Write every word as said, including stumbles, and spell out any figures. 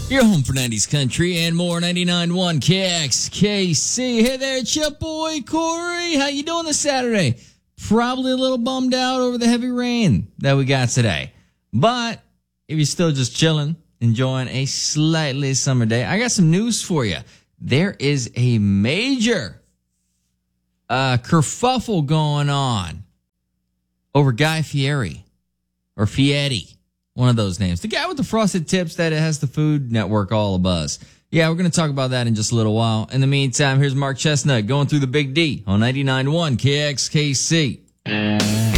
You're home for nineties country and more. ninety-nine point one K X K C. Hey there, it's your boy Corey. How you doing this Saturday? Probably a little bummed out over the heavy rain that we got today. But if you're still just chilling, enjoying a slightly summer day, I got some news for you. There is a major uh, kerfuffle going on over Guy Fieri or Fieri. One of those names. The guy with the frosted tips that has the Food Network all abuzz. Yeah, we're going to talk about that in just a little while. In the meantime, here's Mark Chestnut going through the Big D on ninety-nine point one K X K C.